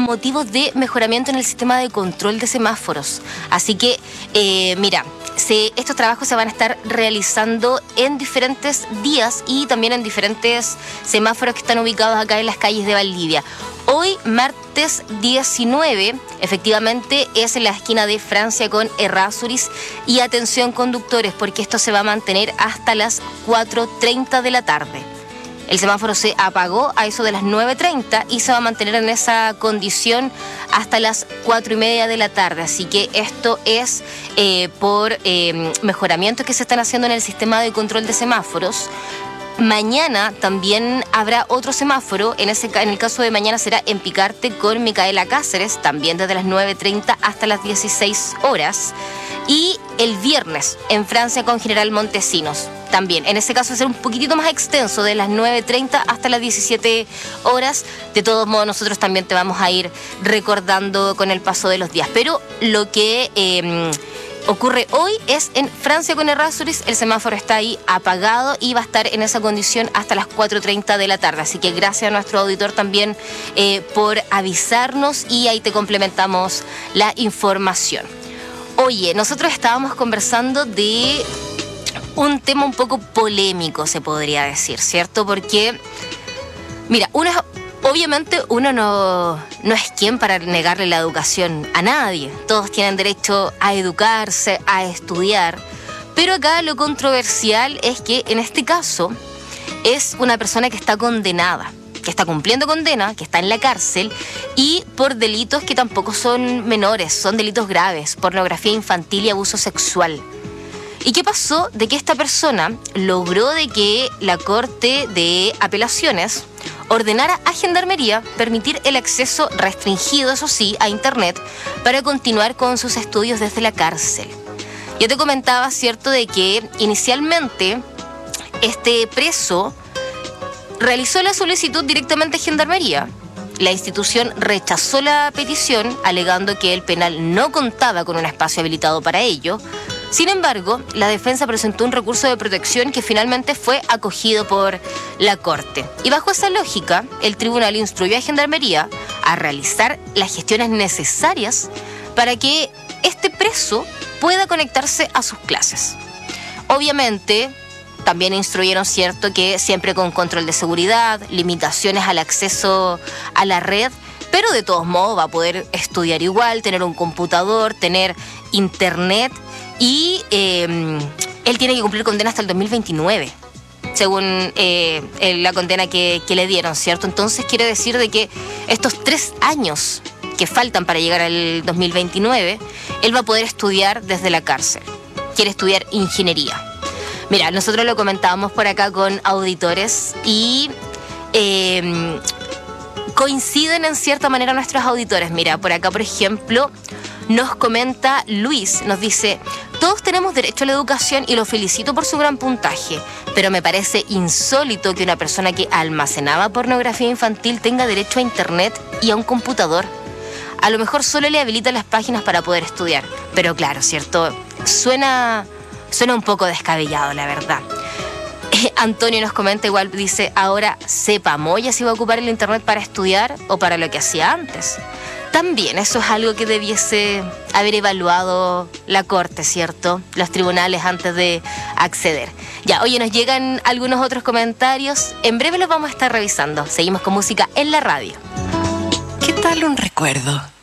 motivo de mejoramiento en el sistema de control de semáforos. Así que, mira, estos trabajos se van a estar realizando en diferentes días y también en diferentes semáforos que están ubicados acá en las calles de Valdivia. Hoy, martes 19, efectivamente es en la esquina de Francia con Errázuriz. Y atención conductores, porque esto se va a mantener hasta las 4:30 de la tarde. El semáforo se apagó a eso de las 9:30 y se va a mantener en esa condición hasta las 4:30 de la tarde. Así que esto es por mejoramientos que se están haciendo en el sistema de control de semáforos. Mañana también habrá otro semáforo. En el caso de mañana será en Picarte con Micaela Cáceres, también desde las 9:30 hasta las 16 horas. Y el viernes en Francia con General Montesinos. También, en ese caso va a ser un poquitito más extenso, de las 9:30 hasta las 17 horas. De todos modos, nosotros también te vamos a ir recordando con el paso de los días. Pero lo que ocurre hoy es en Francia con Errázuriz. El semáforo está ahí apagado y va a estar en esa condición hasta las 4:30 de la tarde. Así que gracias a nuestro auditor también por avisarnos y ahí te complementamos la información. Oye, nosotros estábamos conversando de un tema un poco polémico, se podría decir, ¿cierto? Porque, mira, obviamente uno no es quien para negarle la educación a nadie. Todos tienen derecho a educarse, a estudiar. Pero acá lo controversial es que en este caso es una persona que está condenada, que está cumpliendo condena, que está en la cárcel y por delitos que tampoco son menores, son delitos graves, pornografía infantil y abuso sexual. ¿Y qué pasó? De que esta persona logró de que la Corte de Apelaciones ordenara a Gendarmería permitir el acceso restringido, eso sí, a Internet para continuar con sus estudios desde la cárcel. Yo te comentaba, ¿cierto?, de que inicialmente este preso realizó la solicitud directamente a Gendarmería. La institución rechazó la petición, alegando que el penal no contaba con un espacio habilitado para ello. Sin embargo, la defensa presentó un recurso de protección que finalmente fue acogido por la Corte. Y bajo esa lógica, el tribunal instruyó a Gendarmería a realizar las gestiones necesarias para que este preso pueda conectarse a sus clases. Obviamente, también instruyeron, cierto, que siempre con control de seguridad, limitaciones al acceso a la red, pero de todos modos va a poder estudiar igual, tener un computador, tener internet y él tiene que cumplir condena hasta el 2029, según la condena que le dieron, ¿cierto? Entonces quiere decir de que estos 3 años que faltan para llegar al 2029, él va a poder estudiar desde la cárcel. Quiere estudiar ingeniería. Mira, nosotros lo comentábamos por acá con auditores y coinciden en cierta manera nuestros auditores. Mira, por acá, por ejemplo, nos comenta Luis, nos dice: todos tenemos derecho a la educación y lo felicito por su gran puntaje, pero me parece insólito que una persona que almacenaba pornografía infantil tenga derecho a internet y a un computador. A lo mejor solo le habilitan las páginas para poder estudiar, pero claro, ¿cierto? Suena un poco descabellado, la verdad. Antonio nos comenta igual, dice: ahora sepa Moya si va a ocupar el internet para estudiar o para lo que hacía antes. También eso es algo que debiese haber evaluado la Corte, ¿cierto? Los tribunales antes de acceder. Ya, oye, nos llegan algunos otros comentarios. En breve los vamos a estar revisando. Seguimos con música en la radio. ¿Qué tal un recuerdo?